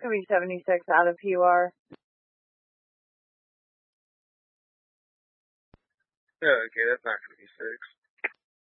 going to be 76 out of PUR. Yeah, okay, that's not going to be 6.